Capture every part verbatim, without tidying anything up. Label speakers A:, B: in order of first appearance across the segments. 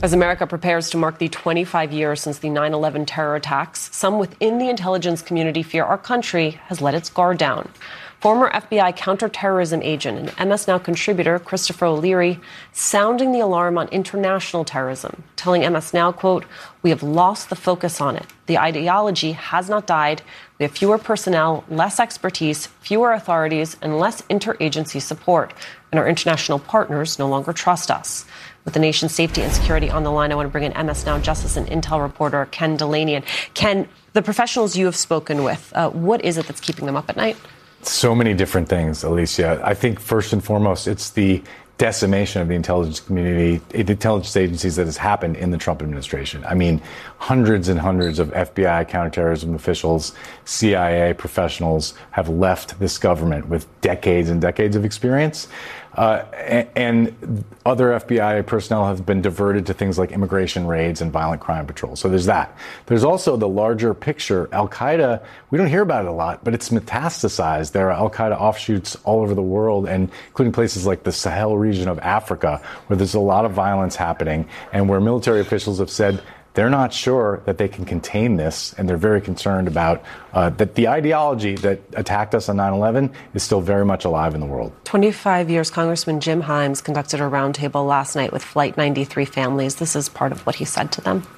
A: As America prepares to mark the twenty-five years since the nine eleven terror attacks, some within the intelligence community fear our country has let its guard down. Former F B I counterterrorism agent and M S Now contributor Christopher O'Leary sounding the alarm on international terrorism, telling M S Now, quote, "We have lost the focus on it. The ideology has not died. We have fewer personnel, less expertise, fewer authorities, and less interagency support. And our international partners no longer trust us." With the nation's safety and security on the line, I want to bring in M S Now Justice and Intel reporter Ken Dilanian. Ken, the professionals you have spoken with, uh, what is it that's keeping them up at night?
B: So many different things, Alicia. I think first and foremost, it's the decimation of the intelligence community, the intelligence agencies that has happened in the Trump administration. I mean, hundreds and hundreds of F B I counterterrorism officials, C I A professionals have left this government with decades and decades of experience. Uh, and, and other F B I personnel have been diverted to things like immigration raids and violent crime patrol. So there's that. There's also the larger picture. Al-Qaeda, we don't hear about it a lot, but it's metastasized. There are Al-Qaeda offshoots all over the world, and including places like the Sahel region of Africa, where there's a lot of violence happening and where military officials have said they're not sure that they can contain this, and they're very concerned about uh, that the ideology that attacked us on nine eleven is still very much alive in the world.
A: twenty-five years, Congressman Jim Himes conducted a roundtable last night with Flight ninety-three families. This is part of what he said to them.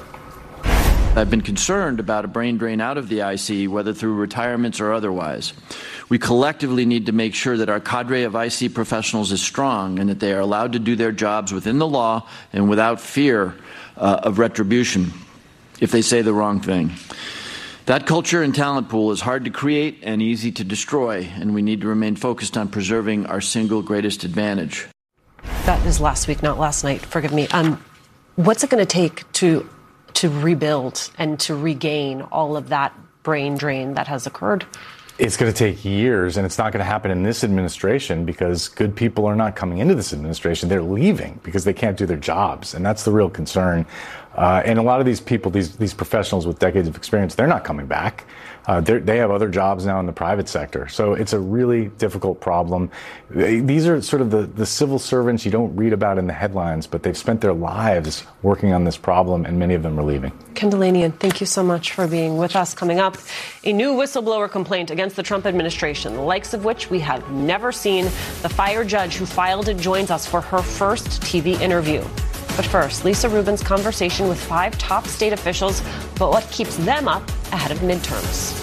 C: I've been concerned about a brain drain out of the I C, whether through retirements or otherwise. We collectively need to make sure that our cadre of I C professionals is strong and that they are allowed to do their jobs within the law and without fear uh, of retribution if they say the wrong thing. That culture and talent pool is hard to create and easy to destroy, and we need to remain focused on preserving our single greatest advantage.
A: That is last week, not last night. Forgive me. Um, what's it going to take to to rebuild and to regain all of that brain drain that has occurred?
B: It's going to take years, and it's not going to happen in this administration because good people are not coming into this administration. They're leaving because they can't do their jobs, and that's the real concern. Uh, and a lot of these people, these these professionals with decades of experience, they're not coming back. Uh, they have other jobs now in the private sector. So it's a really difficult problem. These are sort of the, the civil servants you don't read about in the headlines, but they've spent their lives working on this problem, and many of them are leaving.
A: Ken Dilanian, thank you so much for being with us. Coming up, a new whistleblower complaint against the Trump administration, the likes of which we have never seen. The fire judge who filed it joins us for her first T V interview. But first, Lisa Rubin's conversation with five top state officials about what keeps them up ahead of midterms.